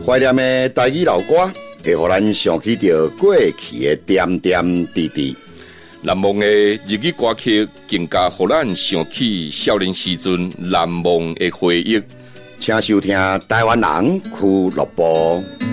怀念的台语老歌，会让咱想起到过去的点点滴滴。 难忘的日语歌曲，更加让咱想起少年时阵难忘的回忆。 请收听台湾人俱乐部。